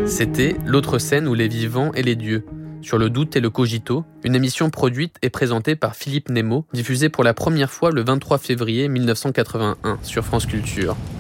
C'était L'autre scène où les vivants et les dieux, sur le doute et le cogito, une émission produite et présentée par Philippe Nemo, diffusée pour la première fois le 23 février 1981 sur France Culture.